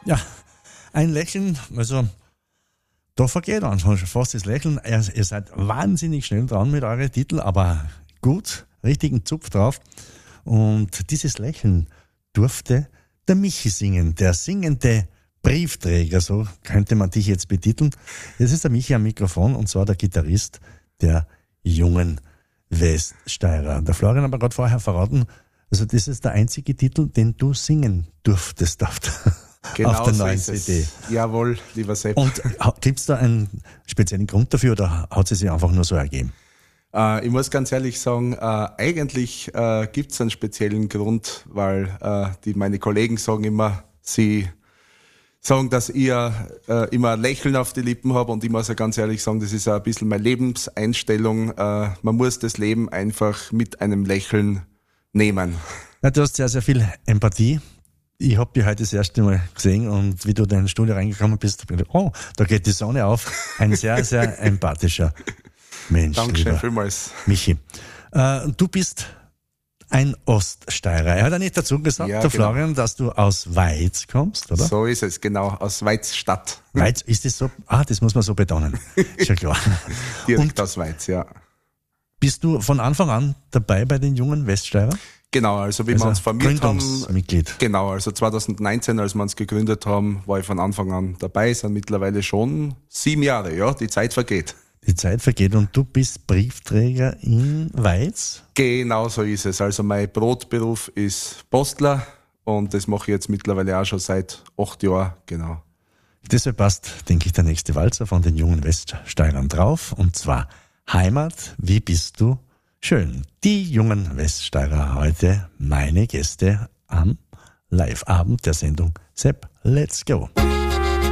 Ja, ein Lächeln, also da vergeht einfach schon fast das Lächeln. Ihr seid wahnsinnig schnell dran mit euren Titeln, aber gut, richtigen Zupf drauf. Und dieses Lächeln durfte der Michi singen, der singende Briefträger, so könnte man dich jetzt betiteln. Das ist der Michi am Mikrofon und zwar der Gitarrist der jungen Weststeirer. Der Florian hat mir gerade vorher verraten, also das ist der einzige Titel, den du singen durftest auf der neuen CD. Jawohl, lieber Sepp. Und gibt es da einen speziellen Grund dafür oder hat sie sich einfach nur so ergeben? Ich muss ganz ehrlich sagen, eigentlich gibt es einen speziellen Grund, weil meine Kollegen sagen immer, sie sagen, dass ich immer ein Lächeln auf die Lippen habe und ich muss ja ganz ehrlich sagen, das ist ein bisschen meine Lebenseinstellung. Man muss das Leben einfach mit einem Lächeln nehmen. Ja, du hast sehr, sehr viel Empathie. Ich habe dich heute das erste Mal gesehen und wie du in deine Studio reingekommen bist, habe ich gedacht, oh, da geht die Sonne auf. Ein sehr, sehr empathischer Mensch. Dankeschön vielmals. Michi. Du bist ein Oststeirer. Er hat ja nicht dazu gesagt, Ja, der genau. Florian, dass du aus Weiz kommst, oder? So ist es, genau, aus Weizstadt. Weiz, ist das so? Das muss man so betonen. Ist ja klar. Direkt aus Weiz, ja. Bist du von Anfang an dabei bei den jungen Weststeirer? Genau, also wie wir uns formiert haben, Gründungsmitglied. genau, also 2019, als wir uns gegründet haben, war ich von Anfang an dabei, sind mittlerweile schon 7 Jahre, ja, die Zeit vergeht. Die Zeit vergeht und du bist Briefträger in Weiz? Genau so ist es, also mein Brotberuf ist Postler und das mache ich jetzt mittlerweile auch schon seit 8 Jahren, genau. Deshalb passt, denke ich, der nächste Walzer von den jungen Weststeirern drauf und zwar Heimat, wie bist du schön. Die jungen Weststeirer heute meine Gäste am Live-Abend der Sendung Sepp, let's go.